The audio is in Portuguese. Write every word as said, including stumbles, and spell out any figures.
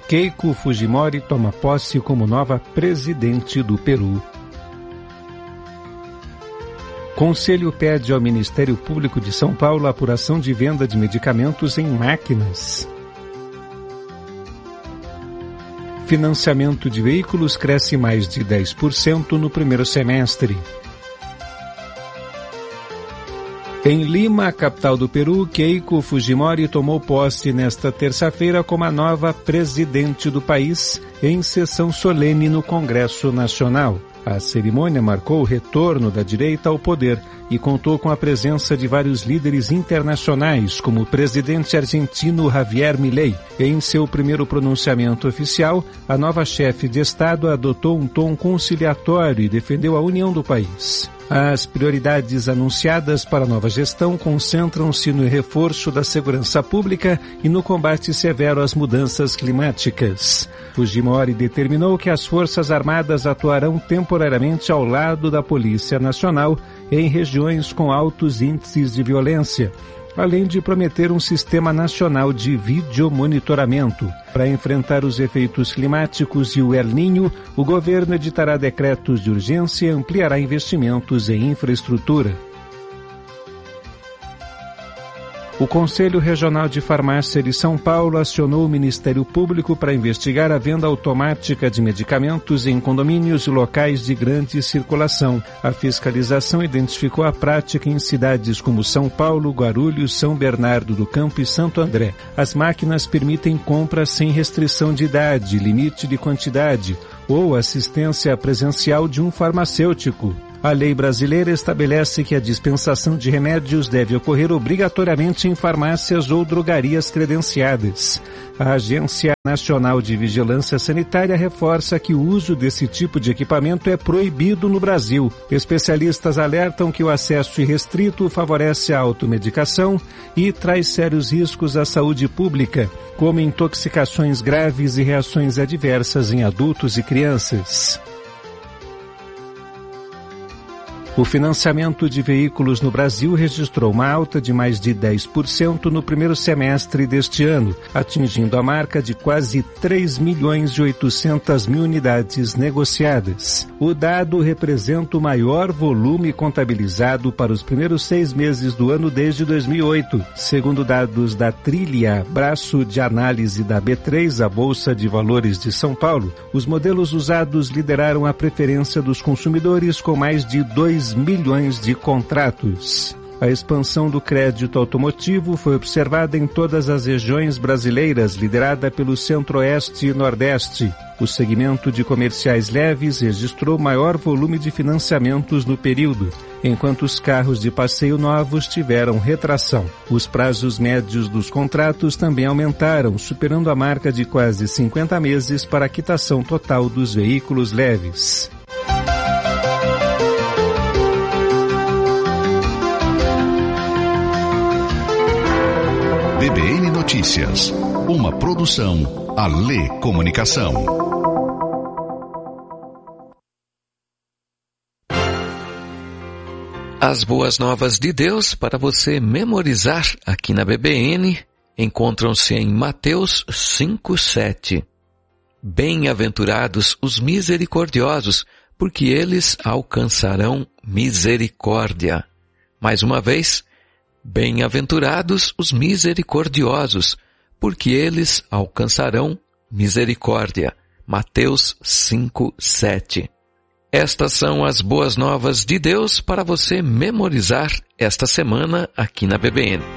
Keiko Fujimori toma posse como nova presidente do Peru. Conselho pede ao Ministério Público de São Paulo a apuração de venda de medicamentos em máquinas. Financiamento de veículos cresce mais de dez por cento no primeiro semestre. Em Lima, capital do Peru, Keiko Fujimori tomou posse nesta terça-feira como a nova presidente do país em sessão solene no Congresso Nacional. A cerimônia marcou o retorno da direita ao poder e contou com a presença de vários líderes internacionais, como o presidente argentino Javier Milei. Em seu primeiro pronunciamento oficial, a nova chefe de Estado adotou um tom conciliatório e defendeu a união do país. As prioridades anunciadas para a nova gestão concentram-se no reforço da segurança pública e no combate severo às mudanças climáticas. Fujimori determinou que as Forças Armadas atuarão temporariamente ao lado da Polícia Nacional em regiões com altos índices de violência, além de prometer um sistema nacional de videomonitoramento. Para enfrentar os efeitos climáticos e o El Niño, o governo editará decretos de urgência e ampliará investimentos em infraestrutura. O Conselho Regional de Farmácia de São Paulo acionou o Ministério Público para investigar a venda automática de medicamentos em condomínios e locais de grande circulação. A fiscalização identificou a prática em cidades como São Paulo, Guarulhos, São Bernardo do Campo e Santo André. As máquinas permitem compras sem restrição de idade, limite de quantidade ou assistência presencial de um farmacêutico. A lei brasileira estabelece que a dispensação de remédios deve ocorrer obrigatoriamente em farmácias ou drogarias credenciadas. A Agência Nacional de Vigilância Sanitária reforça que o uso desse tipo de equipamento é proibido no Brasil. Especialistas alertam que o acesso irrestrito favorece a automedicação e traz sérios riscos à saúde pública, como intoxicações graves e reações adversas em adultos e crianças. O financiamento de veículos no Brasil registrou uma alta de mais de dez por cento no primeiro semestre deste ano, atingindo a marca de quase três milhões e oitocentas mil unidades negociadas. O dado representa o maior volume contabilizado para os primeiros seis meses do ano desde dois mil e oito, segundo dados da Trilha, braço de análise da B três, a Bolsa de Valores de São Paulo. Os modelos usados lideraram a preferência dos consumidores com mais de dois milhões de contratos. A expansão do crédito automotivo foi observada em todas as regiões brasileiras, liderada pelo Centro-Oeste e Nordeste. O segmento de comerciais leves registrou maior volume de financiamentos no período, enquanto os carros de passeio novos tiveram retração. Os prazos médios dos contratos também aumentaram, superando a marca de quase cinquenta meses para a quitação total dos veículos leves. B B N Notícias, uma produção Alê Comunicação. As boas novas de Deus para você memorizar aqui na B B N encontram-se em Mateus cinco, sete. Bem-aventurados os misericordiosos, porque eles alcançarão misericórdia. Mais uma vez, bem-aventurados os misericordiosos, porque eles alcançarão misericórdia. Mateus cinco, sete. Estas são as boas novas de Deus para você memorizar esta semana aqui na B B N.